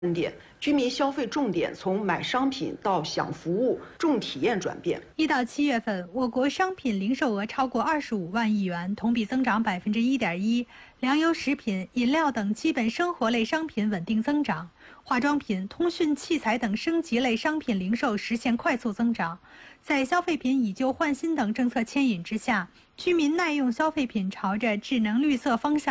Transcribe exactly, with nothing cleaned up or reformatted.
点，居民消费重点从买商品到享服务、重体验转变。 一到七月份，我国商品零售额超过二十五万亿元，同比增长百分之一点一。粮油、食品、饮料等基本生活类商品稳定增长，化妆品、通讯器材等升级类商品零售实现快速增长。在消费品以旧换新等政策牵引之下，居民耐用消费品朝着智能绿色方向